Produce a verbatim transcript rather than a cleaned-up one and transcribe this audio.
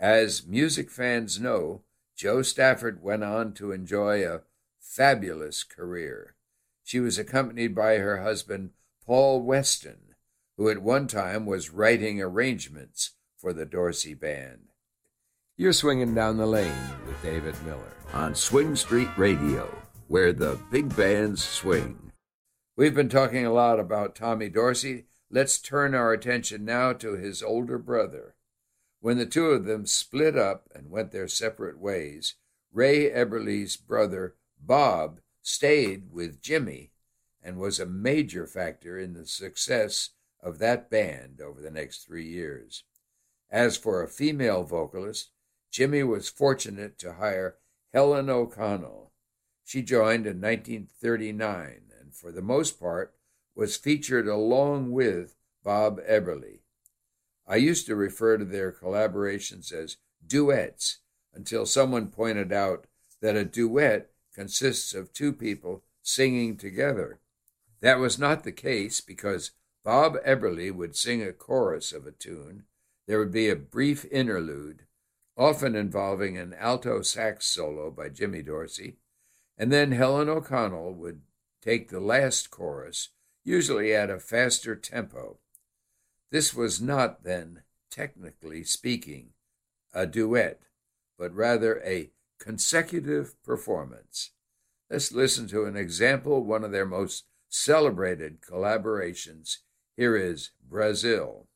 As music fans know, Jo Stafford went on to enjoy a fabulous career. She was accompanied by her husband, Paul Weston, who at one time was writing arrangements for the Dorsey Band. You're swinging down the lane with David Miller on Swing Street Radio, where the big bands swing. We've been talking a lot about Tommy Dorsey. Let's turn our attention now to his older brother. When the two of them split up and went their separate ways, Ray Eberle's brother, Bob, stayed with Jimmy and was a major factor in the success of that band over the next three years. As for a female vocalist, Jimmy was fortunate to hire Helen O'Connell. She joined in nineteen thirty-nine and for the most part was featured along with Bob Eberle. I used to refer to their collaborations as duets until someone pointed out that a duet consists of two people singing together. That was not the case because Bob Eberle would sing a chorus of a tune. There would be a brief interlude, often involving an alto sax solo by Jimmy Dorsey, and then Helen O'Connell would take the last chorus, usually at a faster tempo. This was not, then, technically speaking, a duet, but rather a consecutive performance. Let's listen to an example, one of their most celebrated collaborations. Here is Brazil.